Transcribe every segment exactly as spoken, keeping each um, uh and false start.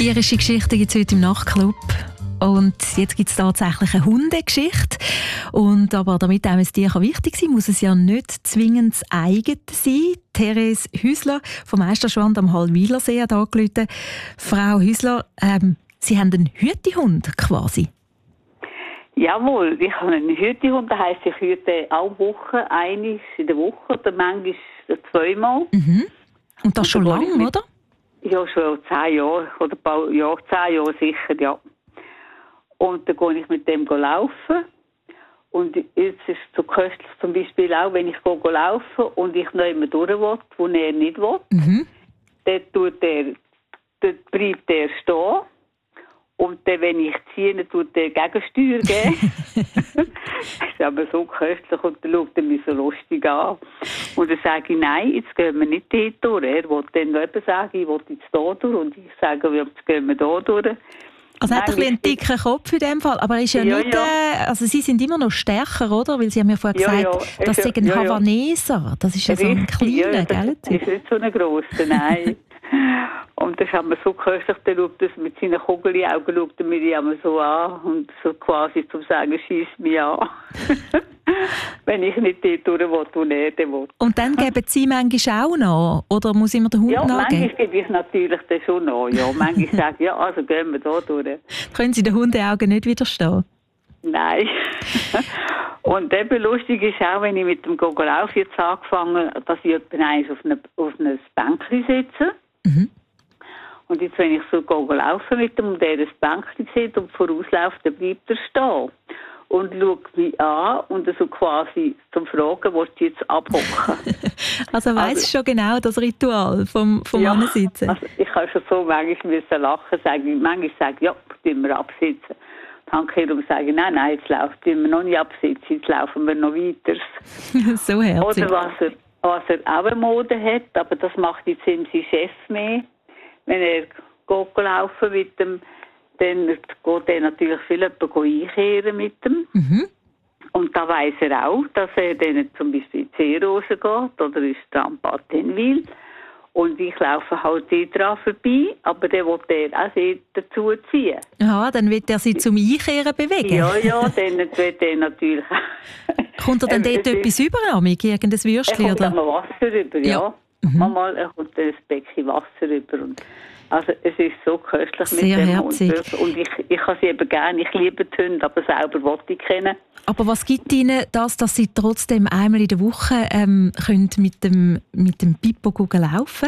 Tierische Geschichten gibt es heute im Nachtclub. Und jetzt gibt es tatsächlich eine Hundegeschichte. Und aber damit einem ein Tier wichtig sein kann, muss es ja nicht zwingend das eigene sein. Therese Hüsler vom Meisterschwand am Hallwilersee hat angerufen. Frau Hüsler, ähm, Sie haben einen Hütehund quasi. Jawohl, ich habe einen Hütehund, das heisst, ich hüte alle Wochen, einmal in der Woche oder manchmal zweimal. Mhm. Und das Und schon dann gehe lange, ich mit- oder? Ja, schon zehn Jahre, oder ein paar Jahre, zehn Jahre sicher, ja. Und dann gehe ich mit dem laufen. Und jetzt ist es so köstlich, zum Beispiel auch, wenn ich gehe laufen und ich nicht mehr durch will, wo er nicht will, Mhm. dann, tut er, dann bleibt er stehen. Und dann, wenn ich ziehe, dann tut er Gegensteuer geben. Das ist aber so köstlich und dann schaut er mich so lustig an. Und dann sage ich, nein, jetzt gehen wir nicht dort durch. Er will dann noch eben sagen, ich will jetzt hier durch. Und ich sage, jetzt gehen wir hier durch. Also er hat ein bisschen einen Nein, ich- dicken Kopf in dem Fall, aber er ist ja, Ja, nicht, ja. Äh, also Sie sind immer noch stärker, oder? Weil Sie haben ja vorher Ja, gesagt, ja, er das ist sei ein ja- ja, ja. Havaneser. Das ist ja so ein Richtig, kleiner, ja, das gell? ist nicht so ein grosser, nein. Und das haben wir so köstlich, der schaut das mit seinen Kugelaugen, schaut er mich immer so an und so quasi zum Sagen, schieß mich an. Wenn ich nicht dort durch will, wo er dann will. Und dann geben Sie manchmal auch noch? Oder muss immer der Hund Ja, nachgeben? manchmal gebe ich natürlich dann schon noch. Ja, manchmal sage ich, ja, also gehen wir da durch. Können Sie den Hundeaugen nicht widerstehen? Nein. Und eben lustig ist auch, wenn ich mit dem Gogolauf jetzt angefangen habe, dass ich etwa eins auf einem auf einem Bänkchen sitze. Mhm. Und jetzt, wenn ich so laufe mit dem und der ein Bänkchen sieht und vorausläuft, dann bleibt er stehen. Und schaut mich an und so quasi zum Fragen, willst du jetzt abhocken? Also er weiss Also- schon genau das Ritual vom, vom Ja, Ansitzen. also ich habe schon so manchmal müssen lachen, sagen, manchmal sagen, ja, tun wir absitzen. Dann wiederum sagen, nein, nein, jetzt laufen wir noch nicht absitzen, jetzt laufen wir noch weiter. So herzig. Oder was er, was er auch eine Mode hat, aber das macht jetzt eben sein Chef mehr. Wenn er geht laufen mit dem, dann geht er natürlich viel jemanden einkehren mit dem. Mhm. Und da weiss er auch, dass er dann zum Beispiel in die Seerose geht oder ins Strandbad Tenwil. Und ich laufe halt dort dran vorbei, aber dann will er auch sie dazu ziehen. Ja, dann wird er Sie zum Einkehren bewegen. Ja, ja, dann wird er natürlich... Kommt er dann Ähm, dort es ist- etwas über, Amig? Irgendein Er Würstchen? kommt Oder? einmal Wasser rüber, ja. Ja. Mhm. Manchmal er kommt ein Becken Wasser rüber. Und also es ist so köstlich Sehr mit dem herzig. Hund. wirklich. Und ich, ich habe sie eben gerne, ich liebe die Hunde, aber selber wollte ich kennen. Aber was gibt Ihnen das, dass Sie trotzdem einmal in der Woche ähm, können mit dem, mit dem Pippo gehen laufen?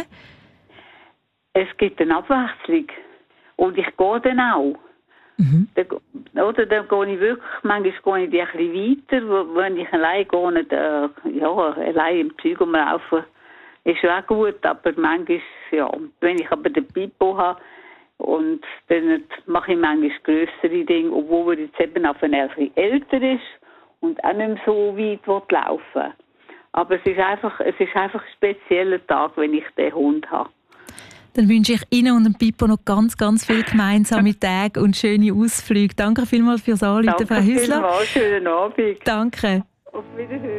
Es gibt eine Abwechslung. Und ich gehe dann auch. Mhm. Dann, oder dann gehe ich wirklich, manchmal gehe ich die ein bisschen weiter, wo- wenn ich allein gehe, nicht, äh, ja, allein im Zeug rumlaufen, ist schon auch gut, aber manchmal, ja, wenn ich aber den Pipo habe, und dann mache ich manchmal grössere Dinge, obwohl er jetzt eben auf ein bisschen älter ist und auch nicht mehr so weit will laufen. Aber es ist einfach, es ist einfach ein spezieller Tag, wenn ich den Hund habe. Dann wünsche ich Ihnen und dem Pippo noch ganz, ganz viel gemeinsame Tage und schöne Ausflüge. Danke vielmals fürs Anrufen, Frau Danke Hüsler. vielmals, schönen Abend. Danke. Auf Wiedersehen.